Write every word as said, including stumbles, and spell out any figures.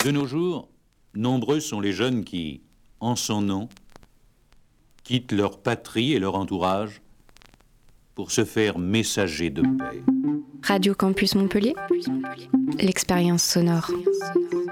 De nos jours, nombreux sont les jeunes qui, en son nom, quittent leur patrie et leur entourage pour se faire messager de paix. Radio Campus Montpellier, l'expérience sonore.